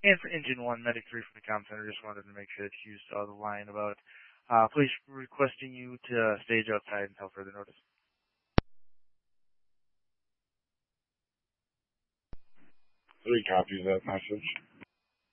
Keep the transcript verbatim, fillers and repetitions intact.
And for Engine one, Medic three from the comm center, just wanted to make sure that you saw the line about uh, police requesting you to stage outside until further notice. Three copies of that message.